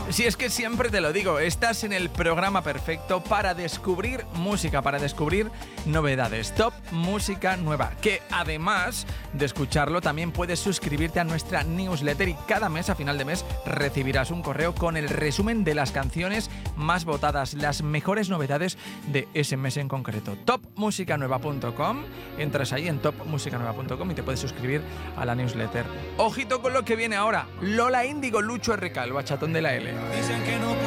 Si es que siempre te lo digo, estás en el programa perfecto para descubrir música, para descubrir novedades. Top Música Nueva, que además de escucharlo también puedes suscribirte a nuestra newsletter y cada mes, a final de mes, recibirás un correo con el resumen de las canciones más votadas, las mejores novedades de ese mes en concreto. topmusicanueva.com, entras ahí en topmusicanueva.com y te puedes suscribir a la newsletter. Ojito con lo que viene ahora. Lola Índigo, Lucho RK, el bachatón de la L. Dicen que no